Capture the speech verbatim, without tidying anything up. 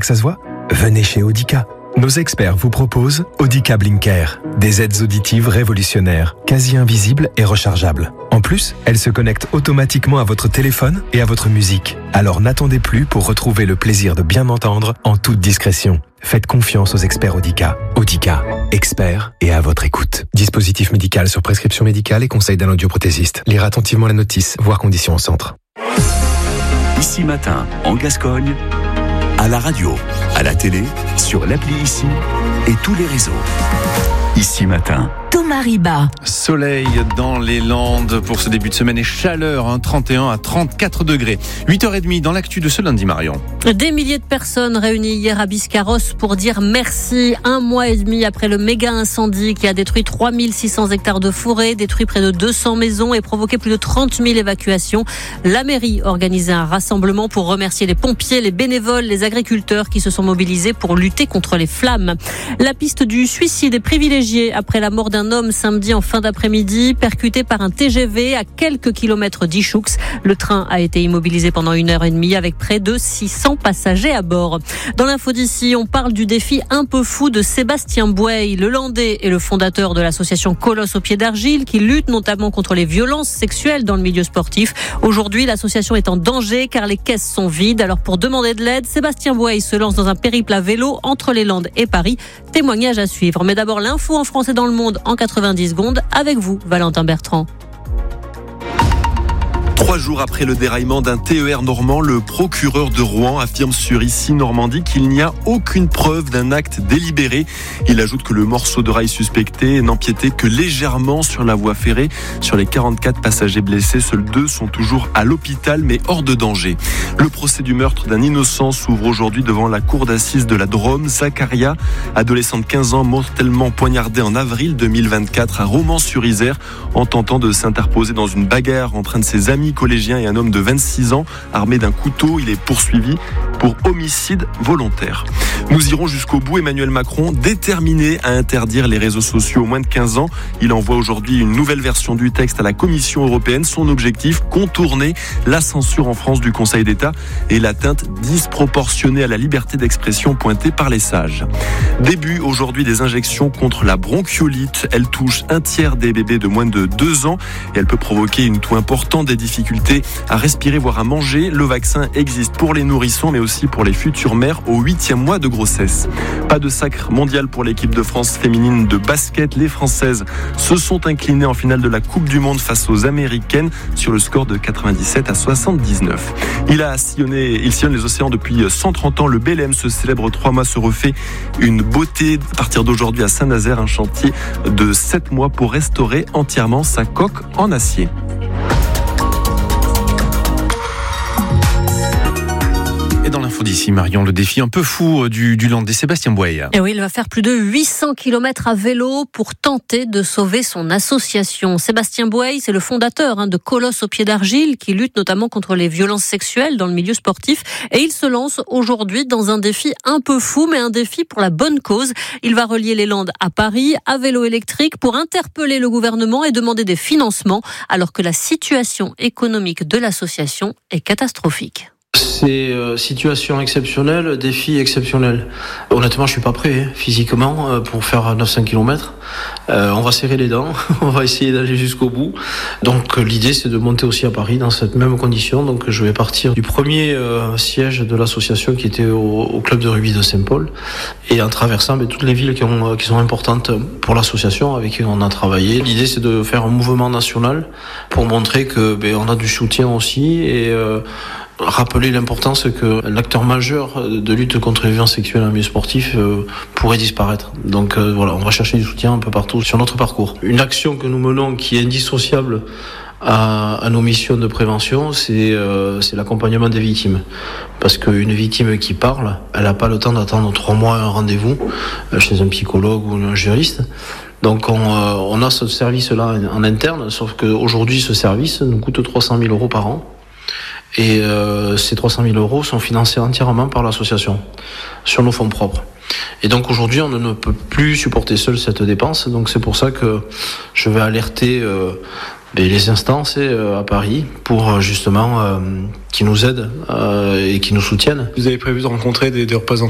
que ça se voit ? Venez chez Audica. Nos experts vous proposent Audica Blinker, des aides auditives révolutionnaires, quasi invisibles et rechargeables. En plus, elles se connectent automatiquement à votre téléphone et à votre musique. Alors n'attendez plus pour retrouver le plaisir de bien entendre en toute discrétion. Faites confiance aux experts Audica. Audica, experts et à votre écoute. Dispositif médical sur prescription médicale et conseil d'un audioprothésiste. Lire attentivement la notice, voir conditions au centre. Ici Matin, en Gascogne, à la radio, à la télé, sur l'appli Ici et tous les réseaux. Ici Matin. Thomas Riba. Soleil dans les Landes pour ce début de semaine et chaleur, hein, trente et un à trente-quatre degrés. huit heures trente dans l'actu de ce lundi, Marion. Des milliers de personnes réunies hier à Biscarrosse pour dire merci. Un mois et demi après le méga incendie qui a détruit trois mille six cents hectares de forêt, détruit près de deux cents maisons et provoqué plus de trente mille évacuations. La mairie organisait un rassemblement pour remercier les pompiers, les bénévoles, les agriculteurs qui se sont mobilisés pour lutter contre les flammes. La piste du suicide est privilégiée après la mort d'un homme samedi en fin d'après-midi, percuté par un T G V à quelques kilomètres d'Ichoux. Le train a été immobilisé pendant une heure et demie avec près de six cents passagers à bord. Dans l'info d'ici, on parle du défi un peu fou de Sébastien Bouey. Le Landais est le fondateur de l'association Colosse au pied d'argile qui lutte notamment contre les violences sexuelles dans le milieu sportif. Aujourd'hui, l'association est en danger car les caisses sont vides. Alors pour demander de l'aide, Sébastien Bouey se lance dans un périple à vélo entre les Landes et Paris. Témoignage à suivre. Mais d'abord l'info en France et dans le monde en quatre-vingt-dix secondes avec vous, Valentin Bertrand. Trois jours après le déraillement d'un T E R normand, le procureur de Rouen affirme sur Ici Normandie qu'il n'y a aucune preuve d'un acte délibéré. Il ajoute que le morceau de rail suspecté n'empiétait que légèrement sur la voie ferrée. Sur les quarante-quatre passagers blessés, seuls deux sont toujours à l'hôpital mais hors de danger. Le procès du meurtre d'un innocent s'ouvre aujourd'hui devant la cour d'assises de la Drôme. Zacharia, adolescent de quinze ans, mortellement poignardé en avril deux mille vingt-quatre à Romans-sur-Isère en tentant de s'interposer dans une bagarre entre un de ses amis collégien et un homme de vingt-six ans armé d'un couteau. Il est poursuivi pour homicide volontaire. Nous irons jusqu'au bout. Emmanuel Macron, déterminé à interdire les réseaux sociaux aux moins de quinze ans. Il envoie aujourd'hui une nouvelle version du texte à la Commission européenne. Son objectif, contourner la censure en France du Conseil d'État et l'atteinte disproportionnée à la liberté d'expression pointée par les sages. Début aujourd'hui des injections contre la bronchiolite. Elle touche un tiers des bébés de moins de deux ans et elle peut provoquer une toux importante, des difficultés à respirer, voire à manger. Le vaccin existe pour les nourrissons, mais aussi pour les futures mères au huitième mois de grossesse. Pas de sacre mondial pour l'équipe de France féminine de basket. Les Françaises se sont inclinées en finale de la Coupe du Monde face aux Américaines sur le score de quatre-vingt-dix-sept à soixante-dix-neuf. Il a sillonné, il sillonne les océans depuis cent trente ans. Le Belém se célèbre trois mois, se refait une beauté à partir d'aujourd'hui à Saint-Nazaire, un chantier de sept mois pour restaurer entièrement sa coque en acier. Et dans l'info d'ici, Marion, le défi un peu fou du, du Landais, Sébastien Bouey. Et oui, il va faire plus de huit cents kilomètres à vélo pour tenter de sauver son association. Sébastien Bouey, c'est le fondateur hein, de Colosse au pied d'argile qui lutte notamment contre les violences sexuelles dans le milieu sportif. Et il se lance aujourd'hui dans un défi un peu fou, mais un défi pour la bonne cause. Il va relier les Landes à Paris, à vélo électrique, pour interpeller le gouvernement et demander des financements, alors que la situation économique de l'association est catastrophique. C'est euh, situation exceptionnelle, défi exceptionnel. Honnêtement, je suis pas prêt hein, physiquement euh, pour faire neuf cents kilomètres. Euh, on va serrer les dents, on va essayer d'aller jusqu'au bout. Donc euh, l'idée, c'est de monter aussi à Paris dans cette même condition. Donc je vais partir du premier euh, siège de l'association qui était au, au club de rugby de Saint-Paul et en traversant mais, toutes les villes qui, ont, qui sont importantes pour l'association avec qui on a travaillé. L'idée, c'est de faire un mouvement national pour montrer que ben, on a du soutien aussi et euh, rappeler l'importance que l'acteur majeur de lutte contre les violences sexuelles en milieu sportif euh, pourrait disparaître. Donc euh, voilà, on va chercher du soutien un peu partout sur notre parcours. Une action que nous menons qui est indissociable à, à nos missions de prévention, c'est, euh, c'est l'accompagnement des victimes. Parce qu'une victime qui parle, elle n'a pas le temps d'attendre trois mois un rendez-vous chez un psychologue ou un juriste. Donc on, euh, on a ce service-là en interne, sauf qu'aujourd'hui ce service nous coûte trois cent mille euros par an. Et euh, ces trois cent mille euros sont financés entièrement par l'association, sur nos fonds propres. Et donc aujourd'hui, on ne peut plus supporter seul cette dépense. Donc c'est pour ça que je vais alerter euh, les instances euh, à Paris pour justement euh, qui nous aident euh, et qui nous soutiennent. Vous avez prévu de rencontrer des, des représentants